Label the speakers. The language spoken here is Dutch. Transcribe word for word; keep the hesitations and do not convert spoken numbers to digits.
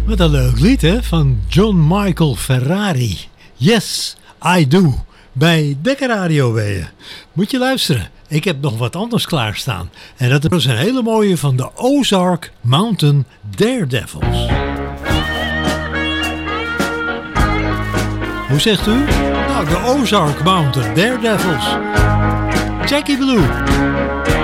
Speaker 1: Wat een leuk lied, hè? Van John Michael Ferrari. Yes, I do. Bij Dekker Radio weer. Moet je luisteren. Ik heb nog wat anders klaarstaan. En dat is een hele mooie van de Ozark Mountain Daredevils. Hoe zegt u? Nou, de Ozark Mountain Daredevils. Jackie Blue.